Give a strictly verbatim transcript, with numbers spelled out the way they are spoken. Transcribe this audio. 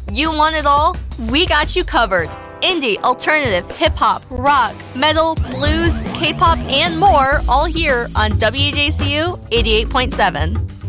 You want it all? We got you covered. Indie, alternative, hip-hop, rock, metal, blues, K-pop, and more, all here on W J C U eighty-eight point seven.